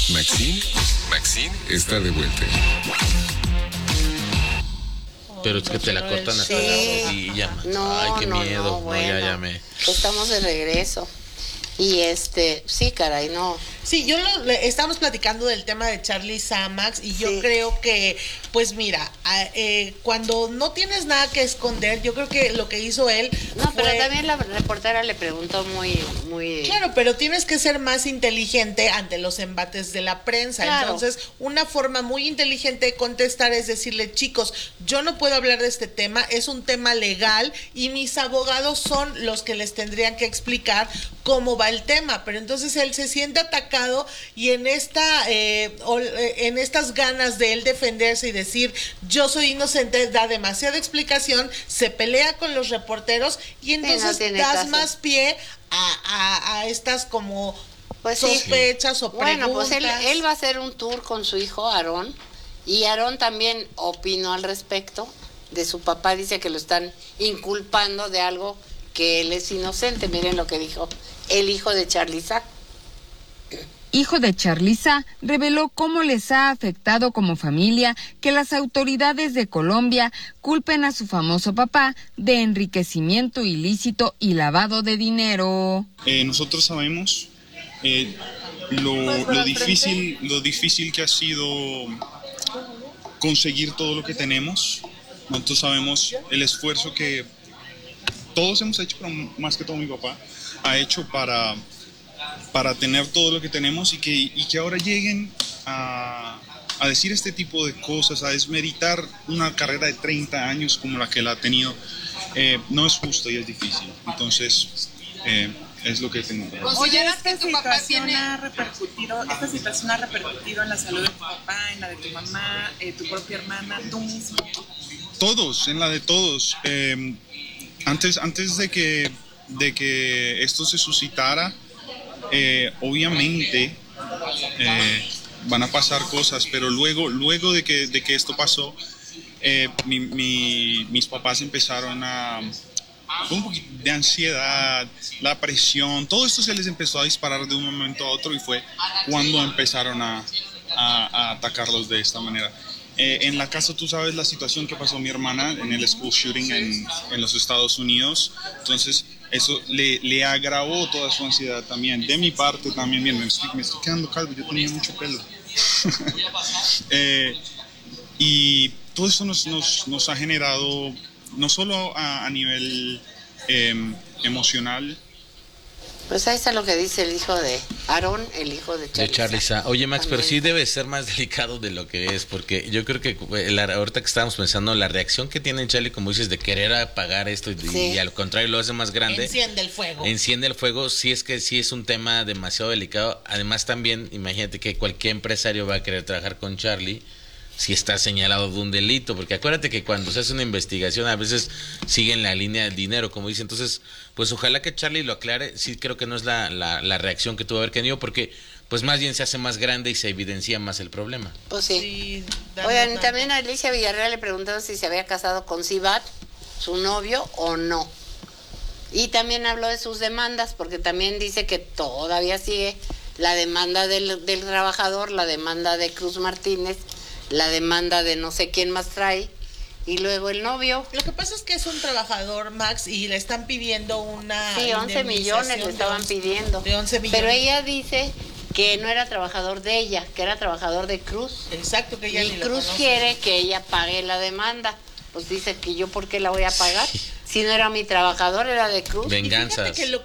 Maxine está de vuelta. Pero es que te la cortan hasta las rodillas. No, ay, qué miedo. no, bueno, ya me... Estamos de regreso. Y sí, caray, no. Sí, estamos platicando del tema de Charlie Samax y yo creo que, pues mira, cuando no tienes nada que esconder, yo creo que lo que hizo él pero también la reportera le preguntó muy... Claro, pero tienes que ser más inteligente ante los embates de la prensa. Claro. Entonces, una forma muy inteligente de contestar es decirle, chicos, yo no puedo hablar de este tema, es un tema legal y mis abogados son los que les tendrían que explicar cómo va el tema, pero entonces él se siente atacado y en estas ganas de él defenderse y decir yo soy inocente, da demasiada explicación, se pelea con los reporteros y entonces das más pie a estas como sospechas o preguntas. Bueno, pues él va a hacer un tour con su hijo Aarón y Aarón también opinó al respecto de su papá, dice que lo están inculpando de algo que él es inocente. Miren lo que dijo el hijo de Charliza. Hijo de Charliza reveló cómo les ha afectado como familia que las autoridades de Colombia culpen a su famoso papá de enriquecimiento ilícito y lavado de dinero. Nosotros sabemos lo difícil que ha sido conseguir todo lo que tenemos. Nosotros sabemos el esfuerzo que todos hemos hecho, pero más que todo mi papá ha hecho para tener todo lo que tenemos y que ahora lleguen a decir este tipo de cosas, a desmeritar una carrera de 30 años como la que él ha tenido, no es justo y es difícil. Entonces, es lo que tengo. ¿Consideras que tu papá esta situación ha repercutido en la salud de tu papá, en la de tu mamá, tu propia hermana, tú mismo? Todos, en la de todos. Antes de que esto se suscitara, obviamente van a pasar cosas, pero luego de que esto pasó, mis papás empezaron un poquito de ansiedad, la presión, todo esto se les empezó a disparar de un momento a otro y fue cuando empezaron a atacarlos de esta manera. En la casa, tú sabes la situación que pasó mi hermana en el school shooting en los Estados Unidos, entonces eso le agravó toda su ansiedad también. De mi parte también, bien, me estoy quedando calvo, yo tenía mucho pelo. Y todo eso nos ha generado, no solo a nivel emocional. Pues ahí está lo que dice el hijo de Aarón, el hijo de Charliza. Oye, Max, también. Pero sí debe ser más delicado de lo que es, porque yo creo que ahorita que estábamos pensando, la reacción que tiene Charlie, como dices, de querer apagar esto y al contrario lo hace más grande. Enciende el fuego. Sí es un tema demasiado delicado. Además también, imagínate que cualquier empresario va a querer trabajar con Charlie si está señalado de un delito, porque acuérdate que cuando se hace una investigación a veces siguen la línea del dinero, como dice. Entonces, pues ojalá que Charlie lo aclare. Sí creo que no es la reacción que tuvo haber tenido, porque pues más bien se hace más grande y se evidencia más el problema. Pues sí. Oigan, también a Alicia Villarreal le preguntaron si se había casado con Sibat, su novio, o no. Y también habló de sus demandas, porque también dice que todavía sigue la demanda del trabajador, la demanda de Cruz Martínez, la demanda de no sé quién más trae, y luego el novio. Lo que pasa es que es un trabajador, Max, y le están pidiendo una... Sí, 11 millones le estaban pidiendo. De 11 millones. Pero ella dice que no era trabajador de ella, que era trabajador de Cruz. Exacto, que ella y ni Cruz lo conoce. Quiere que ella pague la demanda. Pues dice que yo, ¿por qué la voy a pagar? Si no era mi trabajador, era de Cruz. Venganzas. Y fíjate que